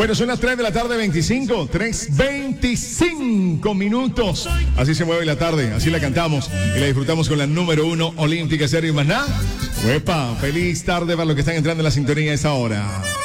Bueno, son las 3 de la tarde, 3:25 minutos. Así se mueve la tarde, así la cantamos y la disfrutamos con la número 1 olímpica, serio y más nada. ¡Uepa! Feliz tarde para los que están entrando en la sintonía a esa hora.